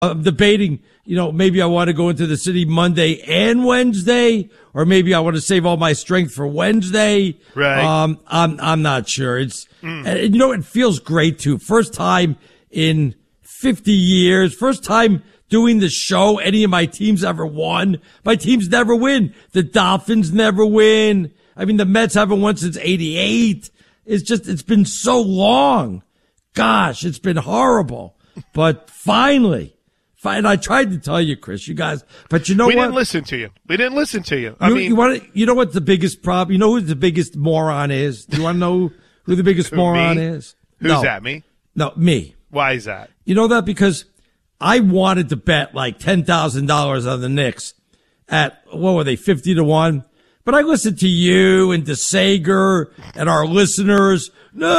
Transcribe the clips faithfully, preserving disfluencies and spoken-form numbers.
I'm debating, you know, maybe I want to go into the city Monday and Wednesday, or maybe I want to save all my strength for Wednesday. Right. Um, I'm, I'm not sure. It's, Mm. and, you know, it feels great too. First time in fifty years, first time doing the show any of my teams ever won. My teams never win. The Dolphins never win. I mean, the Mets haven't won since eighty-eight. It's just, it's been so long. Gosh, it's been horrible. But finally, fine. I tried to tell you, Chris, you guys, but you know we what? We didn't listen to you. We didn't listen to you. I you, mean, you want to, you know what the biggest problem, you know who the biggest moron is? Do you want to know who the biggest Who, moron me? is? Who's no. that, me? No, me. Why is that? You know that because I wanted to bet like ten thousand dollars on the Knicks at, what were they, fifty to one? But I listened to you and to Sager and our listeners.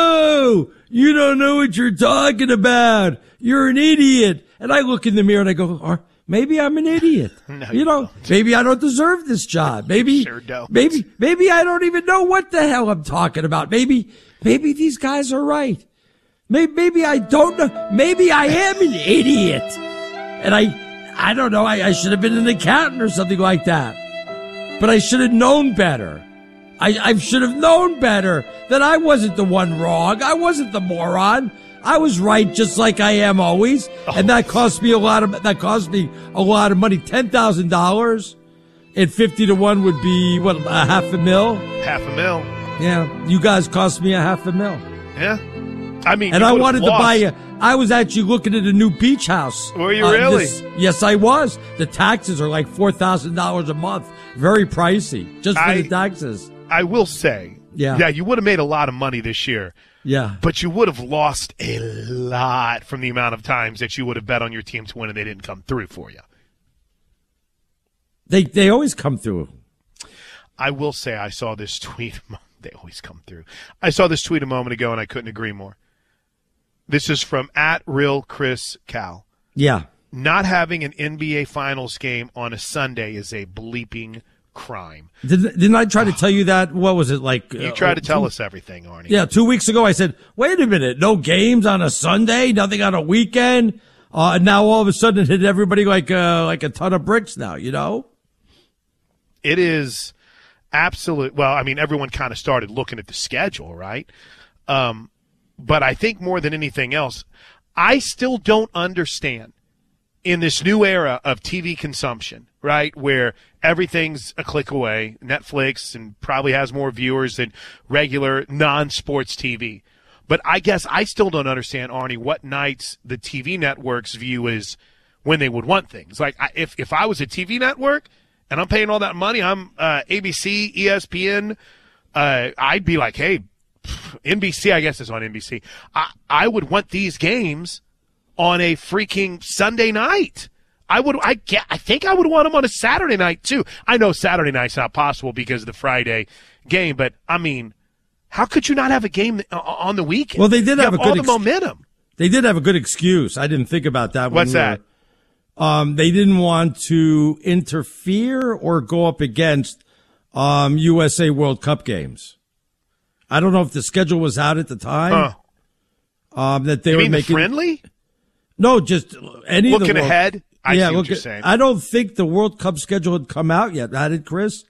No, you don't know what you're talking about. You're an idiot. And I look in the mirror and I go, oh, maybe I'm an idiot. No, you know, don't. maybe I don't deserve this job. Maybe, Sure don't. maybe, maybe I don't even know what the hell I'm talking about. Maybe, maybe these guys are right. Maybe, maybe I don't know. Maybe I am an idiot. And I, I don't know. I, I should have been an accountant or something like that. But I should have known better. I, I should have known better that I wasn't the one wrong. I wasn't the moron. I was right just like I am always. Oh. And that cost me a lot of, that cost me a lot of money. ten thousand dollars and fifty to one would be, what, a half a mil? Half a mil. Yeah. You guys cost me a half a mil. Yeah. I mean, and you I would've wanted to lost. buy a, I was actually looking at a new beach house. Were you Uh, really? this- yes, I was. The taxes are like four thousand dollars a month. Very pricey. Just for I- the taxes. I will say, Yeah. yeah, you would have made a lot of money this year, Yeah. but you would have lost a lot from the amount of times that you would have bet on your team to win and they didn't come through for you. They, they always come through. I will say I saw this tweet. They always come through. I saw this tweet a moment ago and I couldn't agree more. This is from at Real Chris Cal. Yeah. Not having an N B A Finals game on a Sunday is a bleeping crime. Didn't, didn't I try to tell you that? What was it like? You uh, tried to tell two- us everything, Arnie. Yeah, two weeks ago I said, wait a minute, no games on a Sunday, nothing on a weekend. Uh, and now all of a sudden it hit everybody like, uh, like a ton of bricks now, you know? It is absolute. Well, I mean, everyone kind of started looking at the schedule, right? Um, but I think more than anything else, I still don't understand in this new era of T V consumption, right, where everything's a click away, Netflix, and probably has more viewers than regular non-sports T V. But I guess I still don't understand, Arnie, what nights the T V networks view is when they would want things. Like, I, if, if I was a T V network and I'm paying all that money, I'm uh, A B C, E S P N, uh, I'd be like, hey, pff, N B C, I guess is on N B C. I, I would want these games on a freaking Sunday night. I would, I get, I think I would want them on a Saturday night too. I know Saturday night's not possible because of the Friday game, but I mean, how could you not have a game on the weekend? Well, they did You have a all good the ex- momentum. They did have a good excuse. I didn't think about that. when What's we that? were- Um, they didn't want to interfere or go up against um, U S A World Cup games. I don't know if the schedule was out at the time. Huh. Um, that they You were mean making the friendly? no, just any of the Looking World- ahead? I yeah, see what look you're at- saying. I don't think the World Cup schedule had come out yet. Had it, Chris?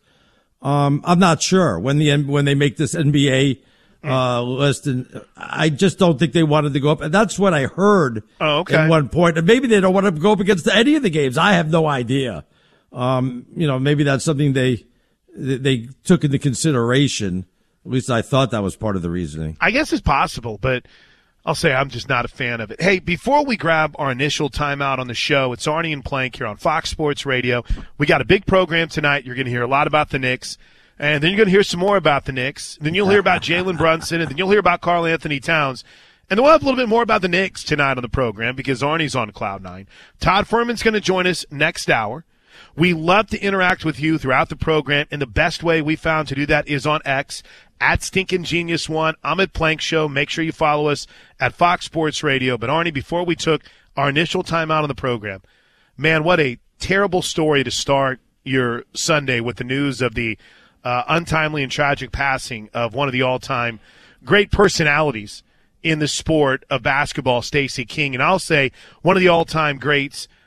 Um, I'm not sure when the when they make this N B A uh, list, and I just don't think they wanted to go up. And that's what I heard. Oh, okay. At one point, and maybe they don't want to go up against any of the games. I have no idea. Um, you know, maybe that's something they they took into consideration. At least I thought that was part of the reasoning. I guess it's possible, but I'll say I'm just not a fan of it. Hey, before we grab our initial timeout on the show, it's Arnie and Plank here on Fox Sports Radio. We got a big program tonight. You're going to hear a lot about the Knicks, and then you're going to hear some more about the Knicks. Then you'll hear about Jalen Brunson, and then you'll hear about Karl Anthony Towns. And then we'll have a little bit more about the Knicks tonight on the program because Arnie's on Cloud Nine. Todd Furman's going to join us next hour. We love to interact with you throughout the program, and the best way we found to do that is on X, at Stinkin' Genius One. I'm at Plank Show. Make sure you follow us at Fox Sports Radio. But, Arnie, before we took our initial time out on the program, man, what a terrible story to start your Sunday with the news of the uh, untimely and tragic passing of one of the all-time great personalities in the sport of basketball, Stacey King. And I'll say one of the all-time greats